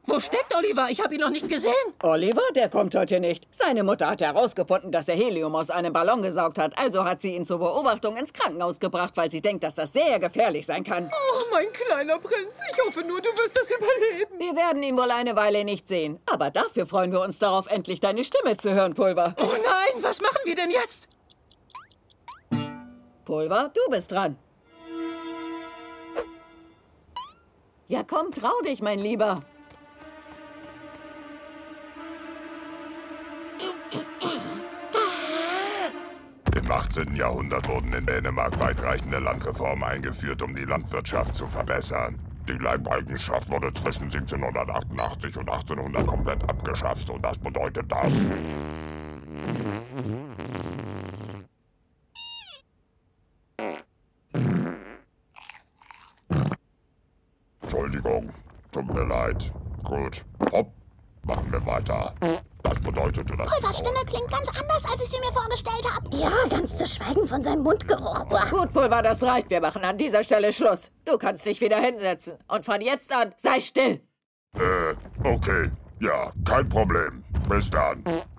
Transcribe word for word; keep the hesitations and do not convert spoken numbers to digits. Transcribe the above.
Wo steckt Oliver? Ich habe ihn noch nicht gesehen. Oliver, der kommt heute nicht. Seine Mutter hat herausgefunden, dass er Helium aus einem Ballon gesaugt hat. Also hat sie ihn zur Beobachtung ins Krankenhaus gebracht, weil sie denkt, dass das sehr gefährlich sein kann. Oh, mein kleiner Prinz. Ich hoffe nur, du wirst das überleben. Wir werden ihn wohl eine Weile nicht sehen. Aber dafür freuen wir uns darauf, endlich deine Stimme zu hören, Pulver. Oh nein, was machen wir denn jetzt? Pulver, du bist dran. Ja, komm, trau dich, mein Lieber. Im achtzehnten Jahrhundert wurden in Dänemark weitreichende Landreformen eingeführt, um die Landwirtschaft zu verbessern. Die Leibeigenschaft wurde zwischen siebzehnhundertachtundachtzig und achtzehnhundert komplett abgeschafft und das bedeutet das... Entschuldigung, tut mir leid. Gut, hopp, machen wir weiter. Das bedeutete das... Pulvers Stimme klingt ganz anders, als ich sie mir vorgestellt habe. Ja, ganz zu schweigen von seinem Mundgeruch. Gut, Pulver, das reicht. Wir machen an dieser Stelle Schluss. Du kannst dich wieder hinsetzen. Und von jetzt an, sei still. Äh, okay. Ja, kein Problem. Bis dann.